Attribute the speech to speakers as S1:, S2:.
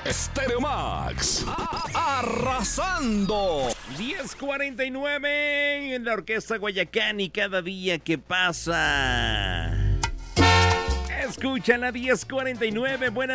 S1: Stereo Max, arrasando.
S2: 10:49 en la Orquesta Guayacán y cada día que pasa. Escucha la 10:49. Buenas